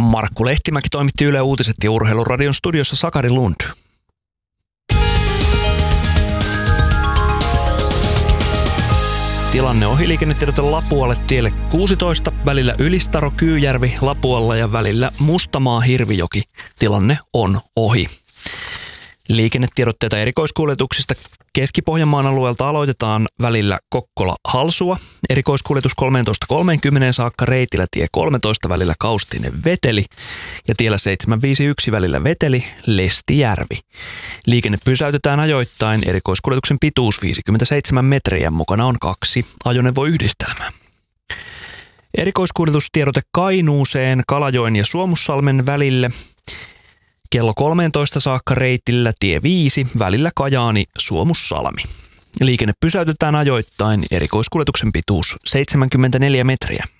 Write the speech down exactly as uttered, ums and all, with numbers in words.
Markku Lehtimäki toimitti Yle Uutiset ja Urheiluradion studiossa Sakari Lund. Tilanne ohi liikennetiedote Lapualle tielle kuusitoista, välillä Ylistaro-Kyyjärvi Lapualla ja välillä Mustamaa-Hirvijoki. Tilanne on ohi. Liikennetiedotteita erikoiskuljetuksista Keski-Pohjanmaan alueelta aloitetaan välillä Kokkola-Halsua. Erikoiskuljetus kolmetoista kolmekymmentä saakka reitillä tie kolmetoista välillä Kaustinen-Veteli ja tiellä seitsemän viisikymmentäyksi välillä Veteli-Lestijärvi. Liikenne pysäytetään ajoittain, erikoiskuljetuksen pituus viisikymmentäseitsemän metriä, mukana on kaksi ajoneuvoyhdistelmää. Erikoiskuljetustiedote Kainuuseen Kalajoen ja Suomussalmen välille. Kello kolmetoista saakka reitillä tie viisi välillä Kajaani-Suomussalmi. Liikenne pysäytetään ajoittain, erikoiskuljetuksen pituus seitsemänkymmentäneljä metriä.